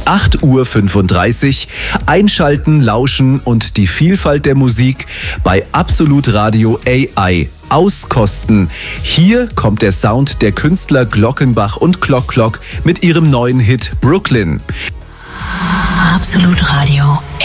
8:35 Uhr. Einschalten, lauschen und die Vielfalt der Musik bei Absolut Radio AI. Auskosten. Hier kommt der Sound der Künstler Glockenbach und Glock Glock mit ihrem neuen Hit Brooklyn. Absolut Radio